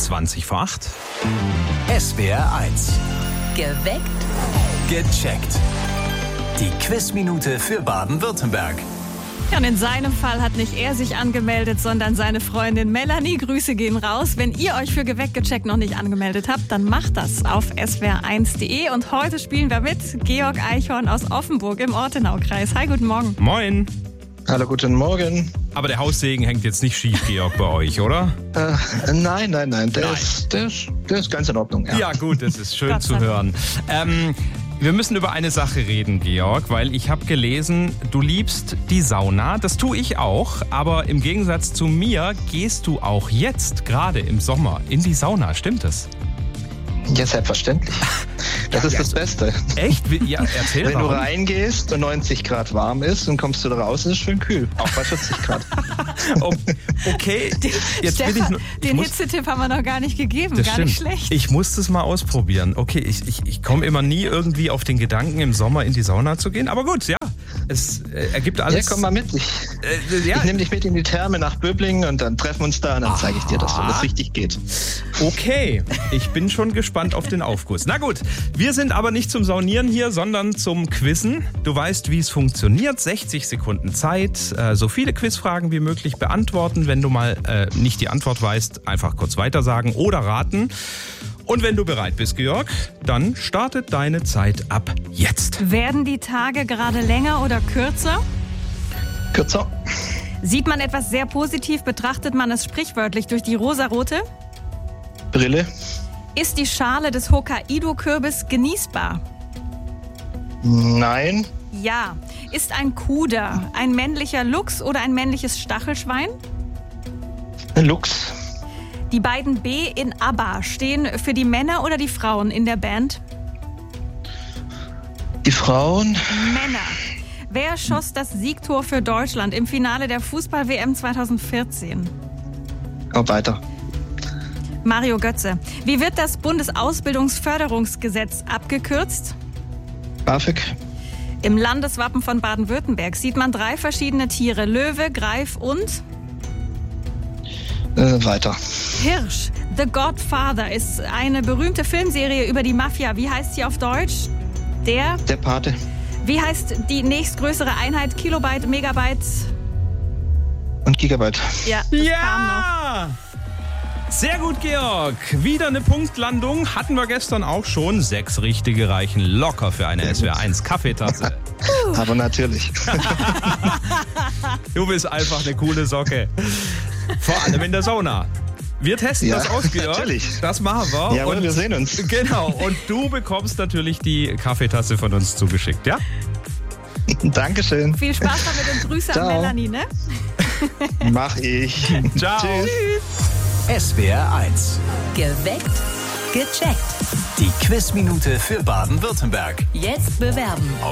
20 vor 8. SWR 1. Geweckt. Gecheckt. Die Quizminute für Baden-Württemberg. Ja, und in seinem Fall hat nicht er sich angemeldet, sondern seine Freundin Melanie. Grüße gehen raus. Wenn ihr euch für Geweckt gecheckt noch nicht angemeldet habt, dann macht das auf swr1.de. Und heute spielen wir mit Georg Eichhorn aus Offenburg im Ortenaukreis. Hi, guten Morgen. Moin. Hallo, guten Morgen. Aber der Haussegen hängt jetzt nicht schief, Georg, bei euch, oder? Nein. Der ist ganz in Ordnung. Ja, gut, das ist schön Gott sei zu hören. Wir müssen über eine Sache reden, Georg, weil ich habe gelesen, du liebst die Sauna. Das tue ich auch, aber im Gegensatz zu mir gehst du auch jetzt, gerade im Sommer, in die Sauna. Stimmt das? Ja, selbstverständlich. Das ist das Beste. Echt? Ja, erzähl Wenn warum. du reingehst und 90 Grad warm ist und kommst du da raus, ist es schön kühl. Auch bei 40 Grad. Okay, jetzt bin Stefan, ich den muss, Hitzetipp haben wir noch gar nicht gegeben. das Gar stimmt. nicht schlecht. Ich muss das mal ausprobieren. Okay, ich komme immer nie irgendwie auf den Gedanken, im Sommer in die Sauna zu gehen. Aber gut, ja, es ergibt alles. Ja, komm mal mit. Ich nehme dich mit in die Therme nach Böblingen und dann treffen wir uns da und dann zeige ich dir, dass alles richtig geht. Okay, ich bin schon gespannt auf den Aufguss. Na gut, wir sind aber nicht zum Saunieren hier, sondern zum Quizzen. Du weißt, wie es funktioniert. 60 Sekunden Zeit, so viele Quizfragen wie möglich beantworten. Wenn du mal nicht die Antwort weißt, einfach kurz weitersagen oder raten. Und wenn du bereit bist, Georg, dann startet deine Zeit ab jetzt. Werden die Tage gerade länger oder kürzer? Kürzer. Sieht man etwas sehr positiv, betrachtet man es sprichwörtlich durch die rosarote? Brille. Ist die Schale des Hokkaido-Kürbis genießbar? Nein. Ja. Ist ein Kuder ein männlicher Luchs oder ein männliches Stachelschwein? Ein Luchs. Die beiden B in ABBA stehen für die Männer oder die Frauen in der Band? Die Frauen. Männer. Wer schoss das Siegtor für Deutschland im Finale der Fußball-WM 2014? Weiter. Mario Götze. Wie wird das Bundesausbildungsförderungsgesetz abgekürzt? BAföG. Im Landeswappen von Baden-Württemberg sieht man 3 verschiedene Tiere. Löwe, Greif und Weiter. Hirsch. The Godfather ist eine berühmte Filmserie über die Mafia. Wie heißt sie auf Deutsch? Der Pate. Wie heißt die nächstgrößere Einheit? Kilobyte, Megabyte? Und Gigabyte. Ja, das kam noch. Ja! Sehr gut, Georg. Wieder eine Punktlandung. Hatten wir gestern auch schon. 6 richtige reichen locker für eine SWR1 Kaffeetasse. Aber natürlich. Du bist einfach eine coole Socke. Vor allem in der Sauna. Wir testen das aus, Georg. Natürlich. Das machen wir. Jawohl, wir sehen uns. Genau. Und du bekommst natürlich die Kaffeetasse von uns zugeschickt, ja? Dankeschön. Viel Spaß damit und Grüße an Ciao. Melanie, ne? Mach ich. Ciao. Tschüss. SWR 1. Geweckt. Gecheckt. Die Quizminute für Baden-Württemberg. Jetzt bewerben.